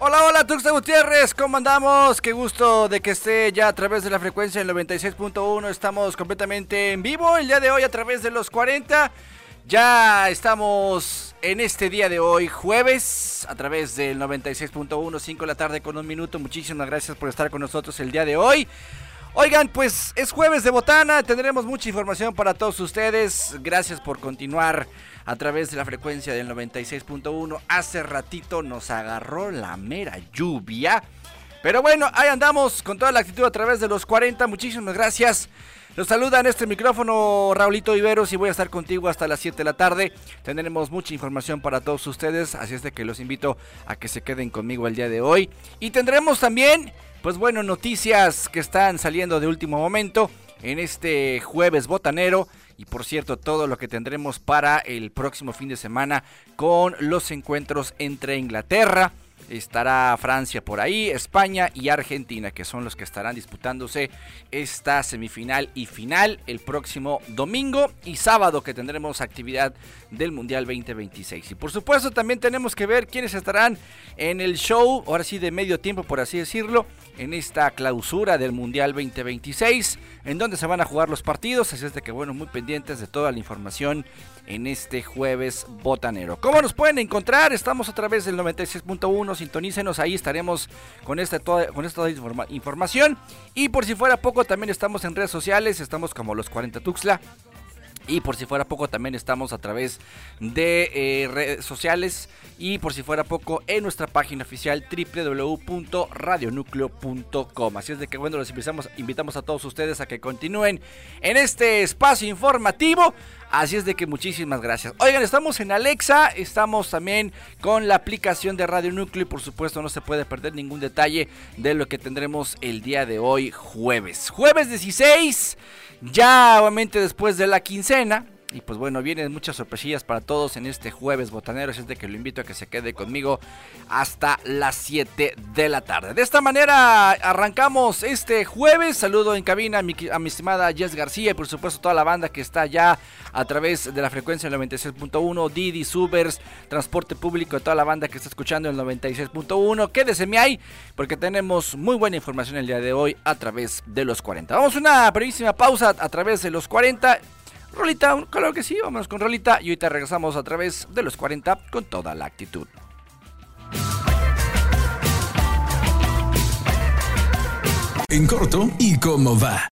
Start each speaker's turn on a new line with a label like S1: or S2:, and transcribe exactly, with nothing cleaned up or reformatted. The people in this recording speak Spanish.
S1: Hola, hola, Tuxtla Gutiérrez, ¿cómo andamos? Qué gusto de que esté ya a través de la frecuencia del noventa y seis punto uno. Estamos completamente en vivo el día de hoy a través de los cuarenta. Ya estamos en este día de hoy, jueves, a través del noventa y seis punto uno, cinco de la tarde con un minuto. Muchísimas gracias por estar con nosotros el día de hoy. Oigan, pues es jueves de botana, tendremos mucha información para todos ustedes. Gracias por continuar a través de la frecuencia del noventa y seis punto uno. Hace ratito nos agarró la mera lluvia, pero bueno, ahí andamos con toda la actitud a través de los cuarenta. Muchísimas gracias. Los saluda en este micrófono Raulito Iberos y voy a estar contigo hasta las siete de la tarde. Tendremos mucha información para todos ustedes, así es de que los invito a que se queden conmigo el día de hoy. Y tendremos también, pues bueno, noticias que están saliendo de último momento en este jueves botanero. Y por cierto, todo lo que tendremos para el próximo fin de semana con los encuentros entre Inglaterra, estará Francia por ahí, España y Argentina, que son los que estarán disputándose esta semifinal y final el próximo domingo y sábado, que tendremos actividad del Mundial veinte veintiséis. Y por supuesto también tenemos que ver quiénes estarán en el show, ahora sí de medio tiempo por así decirlo, en esta clausura del Mundial veinte veintiséis, en donde se van a jugar los partidos, así es de que bueno, muy pendientes de toda la información en este jueves botanero. ¿Cómo nos pueden encontrar? Estamos a través del noventa y seis punto uno, sintonícenos, ahí estaremos con esta toda, con esta toda informa, información. Y por si fuera poco, también estamos en redes sociales, estamos como los cuarenta Tuxtla. Y por si fuera poco, también estamos a través de eh, redes sociales. Y por si fuera poco, en nuestra página oficial doble u doble u doble u punto radio núcleo punto com. Así es de que bueno, los invitamos, invitamos a todos ustedes a que continúen en este espacio informativo. Así es de que muchísimas gracias. Oigan, estamos en Alexa, estamos también con la aplicación de Radio Núcleo y por supuesto no se puede perder ningún detalle de lo que tendremos el día de hoy, jueves. Jueves dieciséis, ya obviamente después de la quincena. Y pues bueno, vienen muchas sorpresillas para todos en este jueves botanero, así es de que lo invito a que se quede conmigo hasta las siete de la tarde. De esta manera arrancamos este jueves. Saludo en cabina a mi, a mi estimada Jess García y por supuesto toda la banda que está ya a través de la frecuencia del noventa y seis punto uno, Didi, Ubers, transporte público, toda la banda que está escuchando el noventa y seis punto uno. Quédese ahí porque tenemos muy buena información el día de hoy a través de los cuarenta. Vamos a una brevísima pausa a través de los cuarenta. Rolita, claro que sí, vámonos con Rolita y ahorita regresamos a través de los cuarenta con toda la actitud.
S2: En corto y cómo va.